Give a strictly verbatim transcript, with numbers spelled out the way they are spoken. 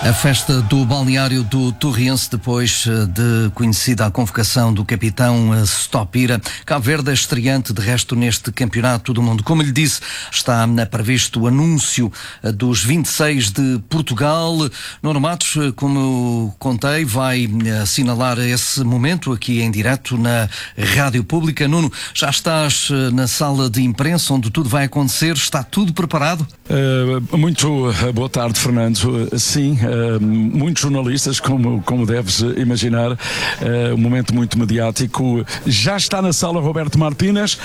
A festa do balneário do Torriense, depois de conhecida a convocação do capitão Stopira. Cabo Verde é estreante, de resto, neste campeonato do mundo. Como lhe disse, está previsto o anúncio dos vinte e seis de Portugal. Nuno Matos, como contei, vai assinalar esse momento aqui em direto na Rádio Pública. Nuno, já estás na sala de imprensa onde tudo vai acontecer? Está tudo preparado? Uh, muito boa tarde, Fernando. Sim, uh, muitos jornalistas, como, como deves imaginar, uh, um momento muito mediático. Já está na sala Roberto Martínez.